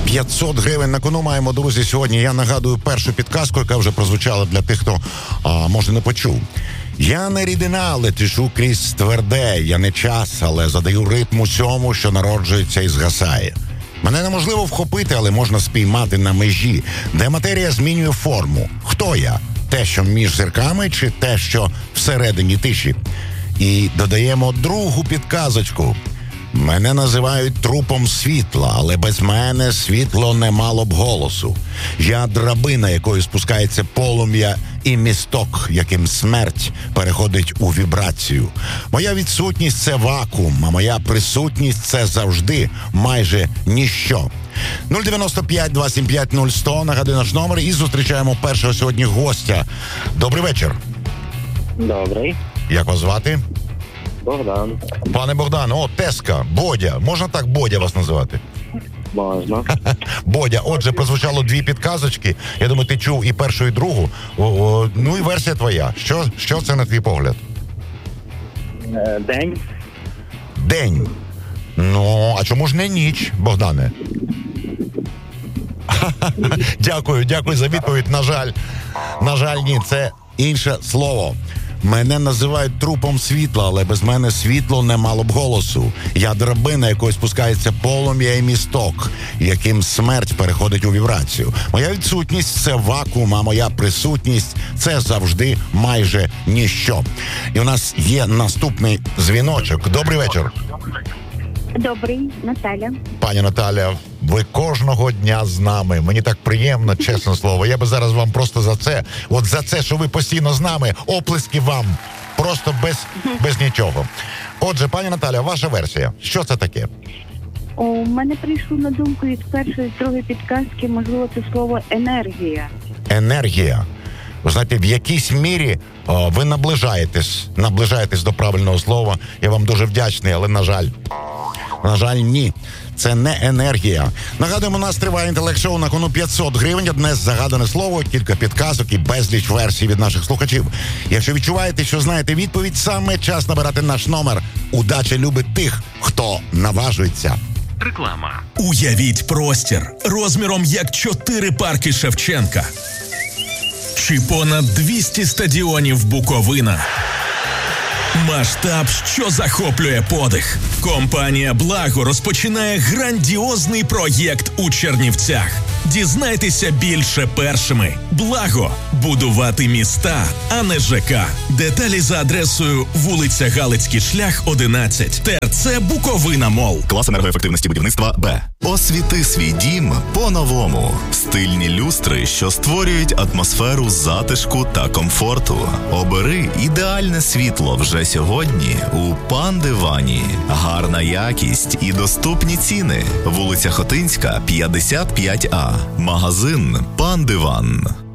500 гривень на кону маємо, друзі, сьогодні. Я нагадую першу підказку, яка вже прозвучала для тих, хто, може, не почув. Я не рідина, але тишу крізь тверде. Я не час, але задаю ритм усьому, що народжується і згасає. Мене неможливо вхопити, але можна спіймати на межі, де матерія змінює форму. Хто я? Те, що між зірками, чи те, що всередині тиші? І додаємо другу підказочку. Мене називають трупом світла, але без мене світло не мало б голосу. Я драбина, якою спускається полум'я, і місток, яким смерть переходить у вібрацію. Моя відсутність – це вакуум, а моя присутність – це завжди майже ніщо. 095-275-0100, нагадую наш номер, і зустрічаємо першого сьогодні гостя. Добрий вечір. Добрий. Як вас звати? Богдан. Пане Богдан, Теска, Бодя. Можна так Бодя вас називати? Можна. Бодя, отже, прозвучало дві підказочки. Я думаю, ти чув і першу, і другу. Ну і версія твоя. Що це на твій погляд? День. День. Ну, а чому ж не ніч, Богдане? Дякую за відповідь. На жаль, ні, це інше слово. Мене називають трупом світла, але без мене світло не мало б голосу. Я драбина, якою спускається полум'я і місток, яким смерть переходить у вібрацію. Моя відсутність – це вакуум, а моя присутність – це завжди майже ніщо. І у нас є наступний дзвіночок. Добрий вечір. Добрий, Наталя. Пані Наталя, ви кожного дня з нами. Мені так приємно, чесне слово. Я би зараз вам просто за це, що ви постійно з нами, оплески вам. Просто без нічого. Отже, пані Наталя, ваша версія. Що це таке? У мене прийшло на думку із першої, з другої підказки, можливо, це слово енергія. Енергія. Ви знаєте, в якійсь мірі ви наближаєтесь до правильного слова. Я вам дуже вдячний, але, на жаль, ні. Це не енергія. Нагадуємо, у нас триває інтелект-шоу, на кону 500 гривень, одне загадане слово, кілька підказок і безліч версій від наших слухачів. Якщо відчуваєте, що знаєте відповідь, саме час набирати наш номер. Удача любить тих, хто наважується. Реклама. Уявіть простір розміром як 4 парки Шевченка. Чи понад 200 стадіонів Буковина. Масштаб, що захоплює подих. Компанія «Благо» розпочинає грандіозний проєкт у Чернівцях. Дізнайтеся більше першими. «Благо» – будувати міста, а не ЖК. Деталі за адресою вулиця Галицький шлях, 11. ТРЦ «Буковина Мол». Клас енергоефективності будівництва Б. Освіти свій дім по-новому. Стильні люстри, що створюють атмосферу затишку та комфорту. Обери ідеальне світло вже сьогодні у Пан Дивані. Гарна якість і доступні ціни. Вулиця Хотинська, 55А. Магазин Пан Диван.